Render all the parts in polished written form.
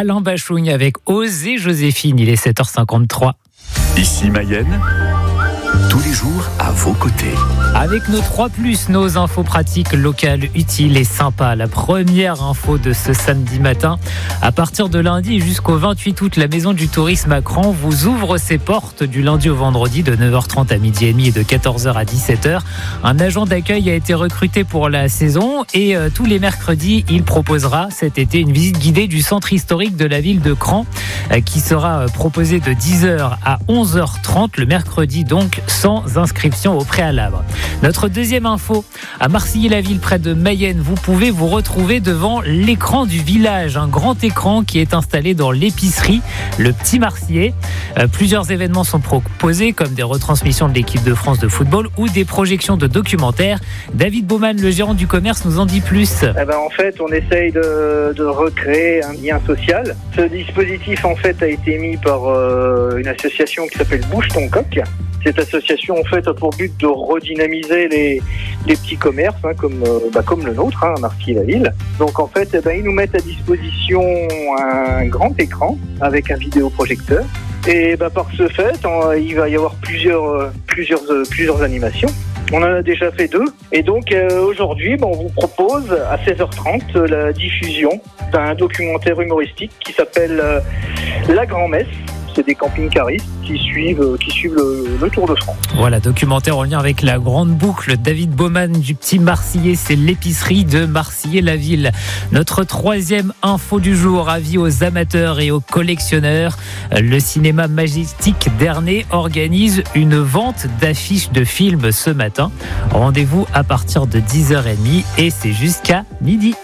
Alain Bachougne avec Ose et Joséphine. Il est 7h53. Ici Mayenne, tous les jours à vos côtés. Avec nos 3+, nos infos pratiques locales, utiles et sympas. La première info de ce samedi matin. À partir de lundi jusqu'au 28 août, la Maison du Tourisme à Cran vous ouvre ses portes du lundi au vendredi de 9h30 à 12h30 et de 14h à 17h. Un agent d'accueil a été recruté pour la saison et tous les mercredis, il proposera cet été une visite guidée du centre historique de la ville de Cran qui sera proposée de 10h à 11h30 le mercredi, donc sans inscription au préalable. Notre deuxième info, à Marcilly-la-Ville, près de Mayenne, vous pouvez vous retrouver devant l'écran du village, un grand écran qui est installé dans l'épicerie, le Petit Marcier. Plusieurs événements sont proposés, comme des retransmissions de l'équipe de France de football ou des projections de documentaires. David Baumann, le gérant du commerce, nous en dit plus. En fait, on essaye de recréer un lien social. Ce dispositif, en fait, a été mis par une association qui s'appelle Bouge ton coq. Cette association, en fait, a pour but de redynamiser les petits commerces, comme le nôtre, à Marcilly-la-Ville. Donc, en fait, ils nous mettent à disposition un grand écran avec un vidéoprojecteur. Et par ce fait, il va y avoir plusieurs animations. On en a déjà fait 2. Et donc, aujourd'hui, on vous propose à 16h30 la diffusion d'un documentaire humoristique qui s'appelle La Grand-Messe. C'est des camping-caristes qui suivent le Tour de France. Voilà, documentaire en lien avec la grande boucle. David Baumann du Petit Marcier, c'est l'épicerie de Marcilly-la-Ville. Notre troisième info du jour, avis aux amateurs et aux collectionneurs. Le cinéma Majestic d'Ernée organise une vente d'affiches de films ce matin. Rendez-vous à partir de 10h30 et c'est jusqu'à midi.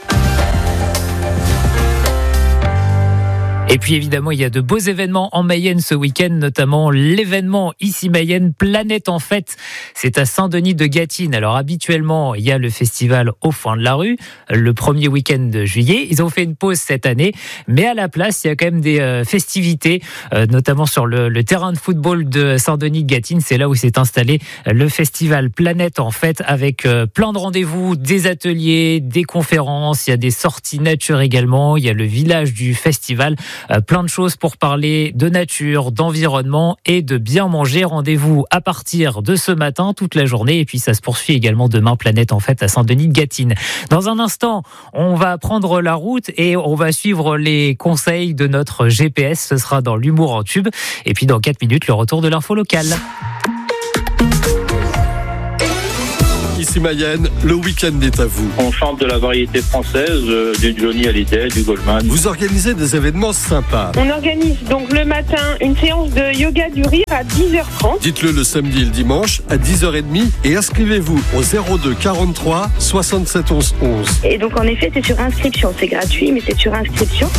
Et puis évidemment, il y a de beaux événements en Mayenne ce week-end, notamment l'événement Ici Mayenne, Planète en Fête. C'est à Saint-Denis de Gâtine. Alors habituellement, il y a le festival au Foin de la Rue, le premier week-end de juillet. Ils ont fait une pause cette année, mais à la place, il y a quand même des festivités, notamment sur le terrain de football de Saint-Denis de Gâtine. C'est là où s'est installé le festival Planète en Fête avec plein de rendez-vous, des ateliers, des conférences. Il y a des sorties nature également. Il y a le village du festival. Plein de choses pour parler de nature, d'environnement et de bien manger. Rendez-vous à partir de ce matin, toute la journée. Et puis ça se poursuit également demain, Planète en Fête à Saint-Denis de Gâtine. Dans un instant, on va prendre la route et on va suivre les conseils de notre GPS. Ce sera dans l'humour en tube. Et puis dans 4 minutes, le retour de l'info locale. Ici Mayenne, le week-end est à vous. On chante de la variété française, du Johnny Hallyday, du Goldman. Vous organisez des événements sympas. On organise donc le matin une séance de yoga du rire à 10h30. Dites-le le samedi et le dimanche à 10h30 et inscrivez-vous au 02 43 67 11 11. Et donc en effet, c'est sur inscription. C'est gratuit, mais c'est sur inscription.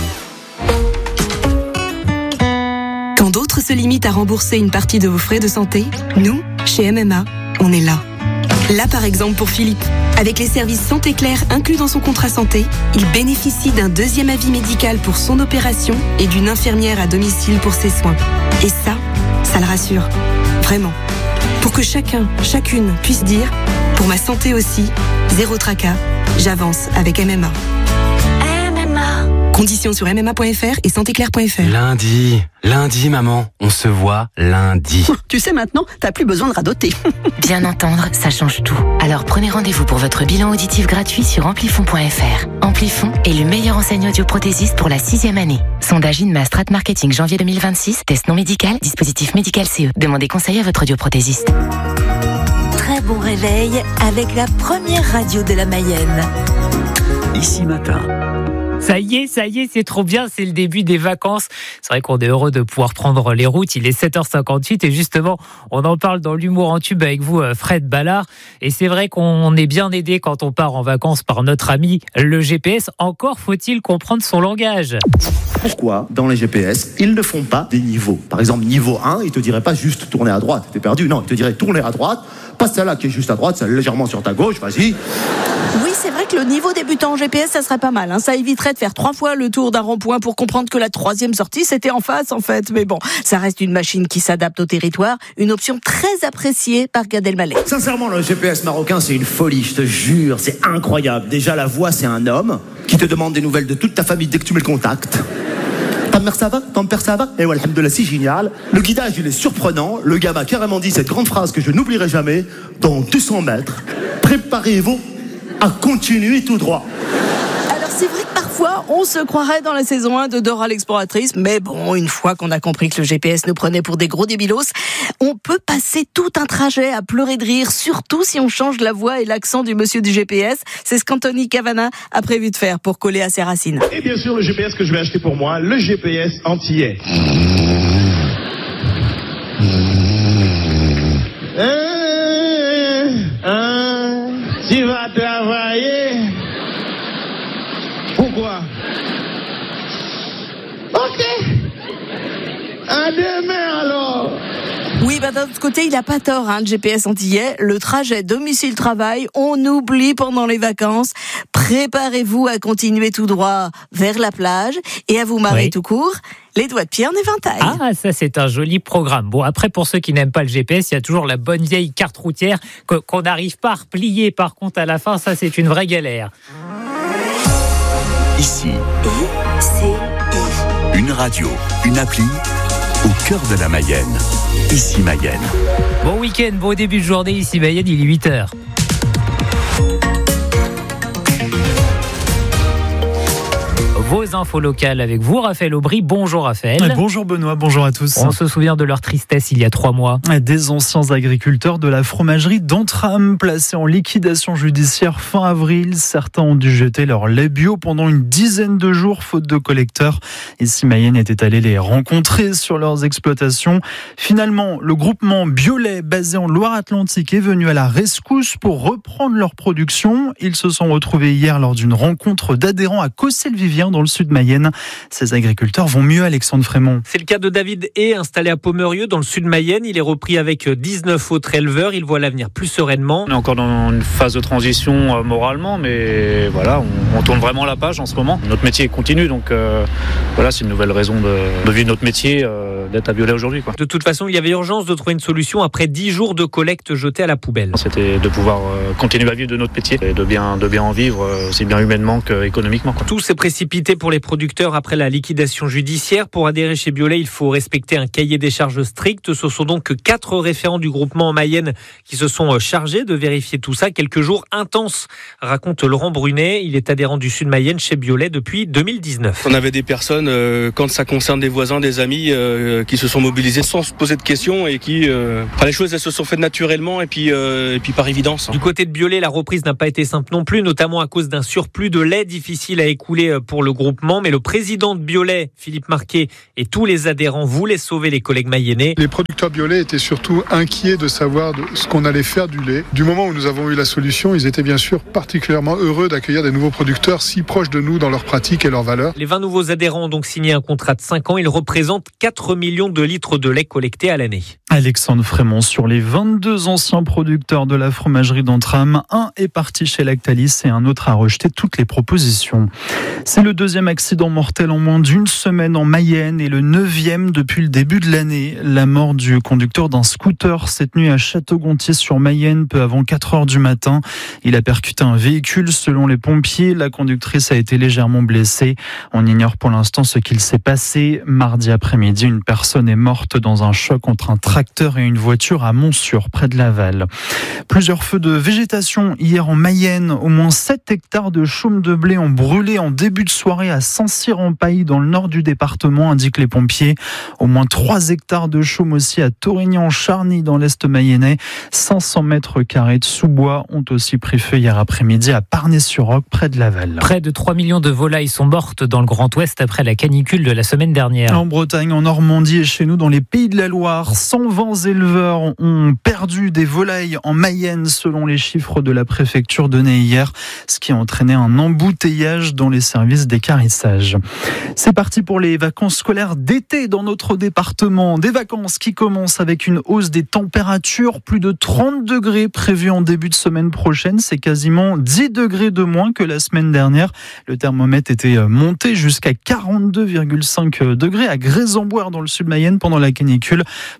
Quand d'autres se limitent à rembourser une partie de vos frais de santé, nous, chez MMA, on est là. Là, par exemple, pour Philippe. Avec les services Santé Claire inclus dans son contrat santé, il bénéficie d'un deuxième avis médical pour son opération et d'une infirmière à domicile pour ses soins. Et ça le rassure. Vraiment. Pour que chacun, chacune puisse dire « Pour ma santé aussi, zéro tracas, j'avance avec MMA ». Conditions sur mma.fr et santéclair.fr. Lundi, maman, on se voit lundi. Tu sais maintenant, t'as plus besoin de radoter. Bien entendre, ça change tout. Alors prenez rendez-vous pour votre bilan auditif gratuit sur amplifon.fr. Amplifon est le meilleur enseignant audioprothésiste pour la 6e année. Sondage INMA Strat Marketing janvier 2026, test non médical, dispositif médical CE. Demandez conseil à votre audioprothésiste. Très bon réveil avec la première radio de la Mayenne. Ici Matin. Ça y est, c'est trop bien, c'est le début des vacances. C'est vrai qu'on est heureux de pouvoir prendre les routes. Il est 7h58 et justement, on en parle dans l'humour en tube avec vous, Fred Ballard. Et c'est vrai qu'on est bien aidé quand on part en vacances par notre ami le GPS. Encore faut-il comprendre son langage. Pourquoi, dans les GPS, ils ne font pas des niveaux ? Par exemple, niveau 1, il te dirait pas juste tourner à droite, t'es perdu. Non, il te dirait tourner à droite, pas celle-là qui est juste à droite, celle légèrement sur ta gauche, vas-y. Oui, c'est vrai que le niveau débutant en GPS, ça serait pas mal. Ça éviterait de faire 3 fois le tour d'un rond-point pour comprendre que la 3e sortie, c'était en face, en fait. Mais bon, ça reste une machine qui s'adapte au territoire. Une option très appréciée par Gad Elmaleh. Sincèrement, le GPS marocain, c'est une folie, je te jure. C'est incroyable. Déjà, la voix, c'est un homme qui te demande des nouvelles de toute ta famille dès que tu mets le contact. mère ça va? Ton père ça va? Et ouais, alhamdoulilah, c'est génial. Le guidage, il est surprenant. Le gars m'a carrément dit cette grande phrase que je n'oublierai jamais. Dans 200 mètres, préparez-vous à continuer tout droit. Alors c'est vrai que parfois on se croirait dans la saison 1 de Dora l'exploratrice, mais bon, une fois qu'on a compris que le GPS nous prenait pour des gros débilos, on peut passer tout un trajet à pleurer de rire, surtout si on change la voix et l'accent du monsieur du GPS. C'est ce qu'Anthony Cavana a prévu de faire pour coller à ses racines. Et bien sûr le GPS que je vais acheter pour moi, le GPS antillais. Tu vas travailler. Pourquoi? Ok. À demain alors. Oui, d'un autre côté, il a pas tort, le GPS antillais. Le trajet domicile-travail, on oublie pendant les vacances. Préparez-vous à continuer tout droit vers la plage et à vous marrer tout court. Les doigts de pied en éventail. Ah, ça c'est un joli programme. Bon, après, pour ceux qui n'aiment pas le GPS, il y a toujours la bonne vieille carte routière qu'on n'arrive pas à replier. Par contre, à la fin, ça c'est une vraie galère. Ici, une radio, une appli, au cœur de la Mayenne. Ici Mayenne. Bon week-end, bon début de journée. Ici Mayenne, il est 8h. Vos infos locales avec vous, Raphaël Aubry. Bonjour Raphaël. Bonjour Benoît, bonjour à tous. On se souvient de leur tristesse il y a 3 mois. Des anciens agriculteurs de la fromagerie d'Antram placés en liquidation judiciaire fin avril. Certains ont dû jeter leur lait bio pendant une dizaine de jours faute de collecteurs. Ici Mayenne était allé les rencontrer sur leurs exploitations. Finalement, le groupement Biolait basé en Loire-Atlantique est venu à la rescousse pour reprendre leur production. Ils se sont retrouvés hier lors d'une rencontre d'adhérents à Cossé-le-Vivien dans le sud Mayenne. Ces agriculteurs vont mieux, Alexandre Frémont. C'est le cas de David Hay, installé à Pomerieux dans le sud Mayenne. Il est repris avec 19 autres éleveurs. Il voit l'avenir plus sereinement. On est encore dans une phase de transition moralement, mais voilà, on tourne vraiment la page en ce moment. Notre métier continue, donc voilà, c'est une nouvelle raison de vivre notre métier, d'être à Biolait aujourd'hui, quoi. De toute façon, il y avait urgence de trouver une solution après 10 jours de collecte jetée à la poubelle. C'était de pouvoir continuer à vivre de notre métier et de bien en vivre, aussi bien humainement qu'économiquement, quoi. Tout s'est précipité pour les producteurs après la liquidation judiciaire. Pour adhérer chez Biolait, il faut respecter un cahier des charges strict. Ce sont donc 4 référents du groupement en Mayenne qui se sont chargés de vérifier tout ça. Quelques jours intenses, raconte Laurent Brunet. Il est adhérent du Sud Mayenne chez Biolait depuis 2019. On avait des personnes, quand ça concerne des voisins, des amis, qui se sont mobilisés sans se poser de questions et qui... les choses, elles se sont faites naturellement et puis par évidence. Du côté de Biolait, la reprise n'a pas été simple non plus, notamment à cause d'un surplus de lait difficile à écouler pour le groupement, mais le président de Biolait, Philippe Marquet, et tous les adhérents voulaient sauver les collègues mayennais. Les producteurs Biolait étaient surtout inquiets de savoir ce qu'on allait faire du lait. Du moment où nous avons eu la solution, ils étaient bien sûr particulièrement heureux d'accueillir des nouveaux producteurs si proches de nous dans leurs pratiques et leurs valeurs. Les 20 nouveaux adhérents ont donc signé un contrat de 5 ans. Ils représentent 4 millions de litres de lait collectés à l'année. Alexandre Frémont, sur les 22 anciens producteurs de la fromagerie d'Antram, un est parti chez Lactalis et un autre a rejeté toutes les propositions. C'est le deuxième accident mortel en moins d'une semaine en Mayenne et le 9e depuis le début de l'année. La mort du conducteur d'un scooter cette nuit à Château-Gontier-sur-Mayenne, peu avant 4h du matin. Il a percuté un véhicule selon les pompiers. La conductrice a été légèrement blessée. On ignore pour l'instant ce qu'il s'est passé. Mardi après-midi, une personne est morte dans un choc entre un tracteur et une voiture à Montsûrs, près de Laval. Plusieurs feux de végétation hier en Mayenne. Au moins 7 hectares de chaume de blé ont brûlé en début de soirée à Saint-Cyr-en-Paille, dans le nord du département, indiquent les pompiers. Au moins 3 hectares de chaume aussi à Torignan-Charny, dans l'est mayennais. 500 mètres carrés de sous-bois ont aussi pris feu hier après-midi à Parnay-sur-Roc, près de Laval. Près de 3 millions de volailles sont mortes dans le Grand Ouest après la canicule de la semaine dernière. En Bretagne, en Normandie et chez nous, dans les Pays de la Loire, 120 éleveurs ont perdu des volailles en Mayenne, selon les chiffres de la préfecture donnés hier, ce qui a entraîné un embouteillage dans les services d'équarrissage. C'est parti pour les vacances scolaires d'été dans notre département. Des vacances qui commencent avec une hausse des températures, plus de 30 degrés prévus en début de semaine prochaine. C'est quasiment 10 degrés de moins que la semaine dernière. Le thermomètre était monté jusqu'à 42,5 degrés à Grézemboire dans le sud Mayenne pendant la canicule. Pour l'instant,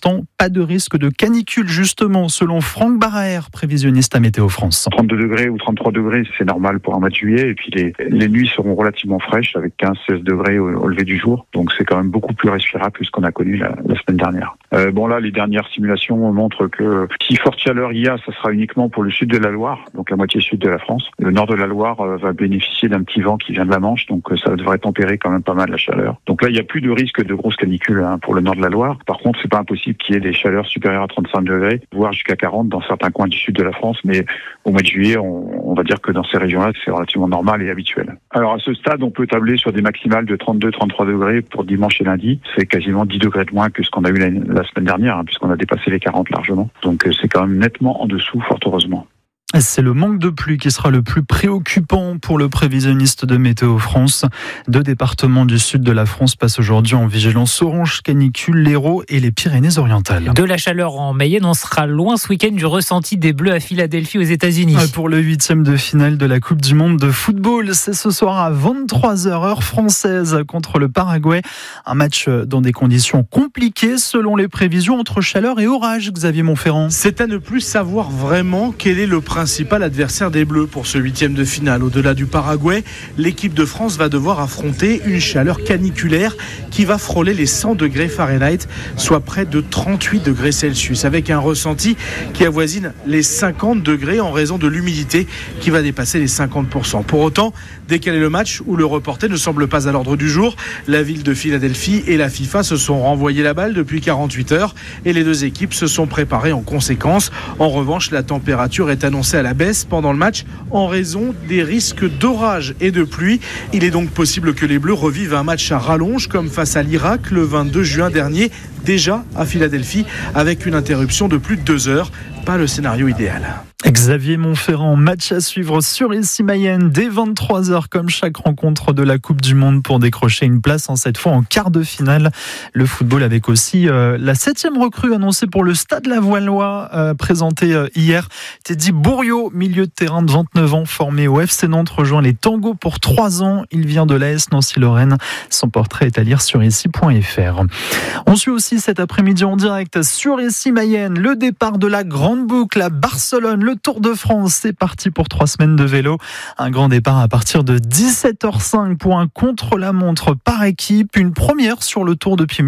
l'instant, pas de risque de canicule justement, selon Franck Baraer, prévisionniste à Météo France. 32 degrés ou 33 degrés, c'est normal pour un mois de juillet. Et puis les nuits seront relativement fraîches avec 15-16 degrés au lever du jour. Donc c'est quand même beaucoup plus respirable que ce qu'on a connu la semaine dernière. Les dernières simulations montrent que si forte chaleur il y a, ça sera uniquement pour le sud de la Loire, donc la moitié sud de la France. Le nord de la Loire va bénéficier d'un petit vent qui vient de la Manche, donc ça devrait tempérer quand même pas mal la chaleur. Donc là, il n'y a plus de risque de grosse canicule pour le nord de la Loire. Par contre, c'est pas impossible qu'il y ait des chaleurs supérieures à 35 degrés, voire jusqu'à 40 dans certains coins du sud de la France. Mais au mois de juillet, on va dire que dans ces régions-là, c'est relativement normal et habituel. Alors à ce stade, on peut tabler sur des maximales de 32-33 degrés pour dimanche et lundi. C'est quasiment 10 degrés de moins que ce qu'on a eu la semaine dernière, puisqu'on a dépassé les 40 largement. Donc c'est quand même nettement en dessous, fort heureusement. C'est le manque de pluie qui sera le plus préoccupant pour le prévisionniste de Météo France. 2 départements du sud de la France passent aujourd'hui en vigilance orange canicule, l'Hérault et les Pyrénées-Orientales. De la chaleur en Mayenne, on sera loin ce week-end du ressenti des Bleus à Philadelphie aux États-Unis. Pour le 8e de finale de la Coupe du Monde de football, c'est ce soir à 23h heure française contre le Paraguay. Un match dans des conditions compliquées selon les prévisions entre chaleur et orage, Xavier Montferrand. C'est à ne plus savoir vraiment quel est le principal adversaire des Bleus pour ce 8e de finale. Au-delà du Paraguay, l'équipe de France va devoir affronter une chaleur caniculaire qui va frôler les 100 degrés Fahrenheit, soit près de 38 degrés Celsius, avec un ressenti qui avoisine les 50 degrés en raison de l'humidité qui va dépasser les 50%. Pour autant, décaler le match ou le reporter ne semble pas à l'ordre du jour. La ville de Philadelphie et la FIFA se sont renvoyés la balle depuis 48 heures et les 2 équipes se sont préparées en conséquence. En revanche, la température est annoncée à la baisse pendant le match en raison des risques d'orage et de pluie. Il est donc possible que les Bleus revivent un match à rallonge comme face à l'Irak le 22 juin dernier, déjà à Philadelphie, avec une interruption de plus de 2 heures. Pas le scénario idéal. Xavier Montferrand, match à suivre sur Ici Mayenne dès 23h comme chaque rencontre de la Coupe du Monde pour décrocher une place cette fois en quart de finale. Le football avec aussi la 7e recrue annoncée pour le Stade Lavallois présentée hier. Teddy Bourriot, milieu de terrain de 29 ans, formé au FC Nantes, rejoint les Tangos pour 3 ans. Il vient de l'AS Nancy-Lorraine. Son portrait est à lire sur ici.fr. On suit aussi cet après-midi en direct sur Ici Mayenne le départ de la grande boucle à Barcelone. Le Tour de France, c'est parti pour 3 semaines de vélo. Un grand départ à partir de 17h05 pour un contre-la-montre par équipe. Une première sur le Tour depuis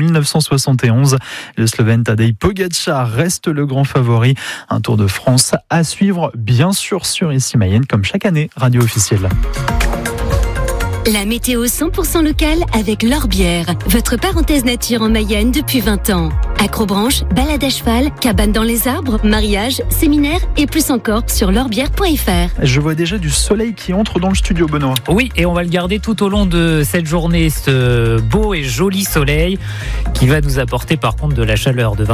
1971. Le Slovène Tadej Pogačar reste le grand favori. Un Tour de France à suivre, bien sûr, sur Ici Mayenne, comme chaque année, radio officielle. La météo 100% locale avec L'Orbière, votre parenthèse nature en Mayenne depuis 20 ans. Acrobranche, balade à cheval, cabane dans les arbres, mariage, séminaire et plus encore sur l'orbière.fr. Je vois déjà du soleil qui entre dans le studio, Benoît. Oui, et on va le garder tout au long de cette journée, ce beau et joli soleil qui va nous apporter par contre de la chaleur de 20